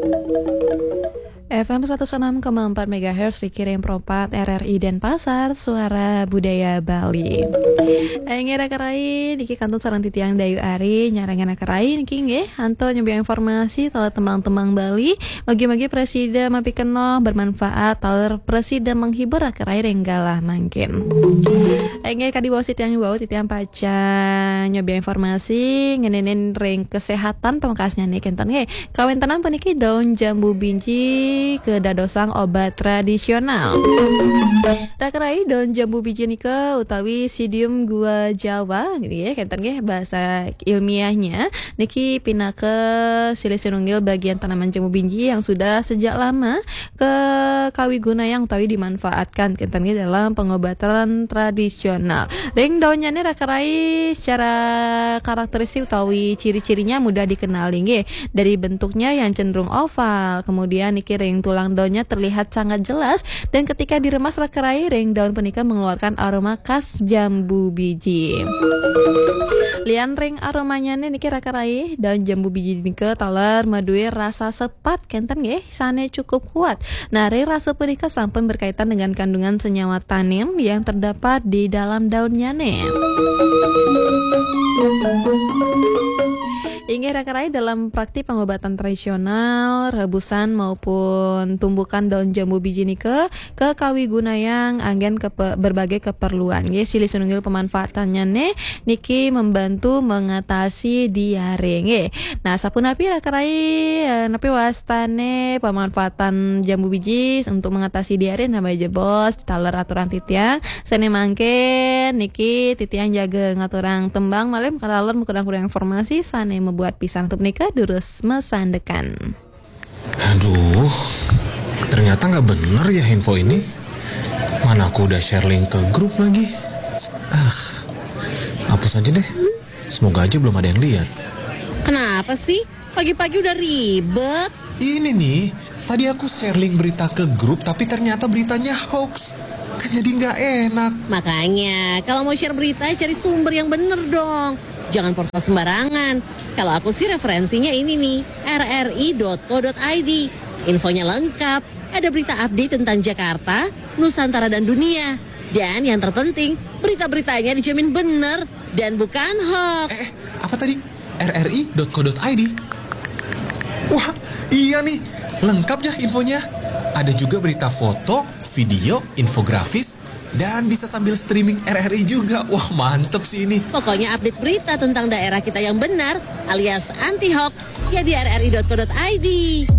FM 106,4 MHz dikirim Propat RRI Denpasar, Suara Budaya Bali. Ngira kerai niki kantun sareng titiang Dayu Ari nyarengan kerai niki nggih hanto nyoba informasi tau temang-temang Bali bagi-bagi presiden mapikeno bermanfaat tau presiden menghibur kerai renggalah mangkin. Ngira kadi bawa titiang paca nyoba informasi ngenenen ring kesehatan pamekasnya nih kenten nggih kawentenan paniki daun jambu biji ke dadosang obat tradisional. Rakerai daun jambu biji nika utawi Sidium gua Jawa gitu ya kenten nggih bahasa ilmiahnya niki pinake silih sinunggil bagian tanaman jambu biji yang sudah sejak lama ke kawiguna yang utawi dimanfaatkan kenten nggih dalam pengobatan tradisional. Ring daunnya nih rakerai secara karakteristik utawi ciri-cirinya mudah dikenali nggih dari bentuknya yang cenderung oval, kemudian niki ring tulang daunnya terlihat sangat jelas dan ketika diremas rakerai ring daun penika mengeluarkan aroma khas jambu biji. Lian ring aromanya nih niki rakerai daun jambu biji nika taler madue rasa sepat kenten nggih sane cukup kuat. Nah, ring rasa penika sampun berkaitan dengan kandungan senyawa tanin yang terdapat di dalam daunnya nih. Inggih rakerai dalam praktik pengobatan tradisional, rebusan maupun tumbukan daun jambu biji nika ke kawiguna yang anggen berbagai keperluan. Nggih silih sununggil pemanfaatannya niki membantu mengatasi diare nggih. Nah, sapunapi rakerai napi wastane pemanfaatan jambu biji untuk mengatasi diare namanya jebos taler aturan titiang sene mangke niki titiang jaga ngaturang tembang malih kataler kurang informasi sane buat pisang untuk nikah durus mesandekan. Aduh, ternyata nggak bener ya info ini. Mana aku udah share link ke grup lagi. Hapus aja deh. Semoga aja belum ada yang lihat. Kenapa sih? Pagi-pagi udah ribet. Ini nih, tadi aku share link berita ke grup tapi ternyata beritanya hoax. Kan jadi nggak enak. Makanya, kalau mau share berita cari sumber yang bener dong. Jangan portal sembarangan. Kalau aku sih referensinya ini nih, rri.co.id. Infonya lengkap, ada berita update tentang Jakarta, Nusantara dan dunia. Dan yang terpenting, berita-beritanya dijamin bener dan bukan hoax. Apa tadi? rri.co.id? Wah, iya nih, lengkap ya infonya. Ada juga berita foto, video, infografis, dan bisa sambil streaming RRI juga. Wah, mantep sih ini. Pokoknya update berita tentang daerah kita yang benar alias anti hoax ya di rri.co.id.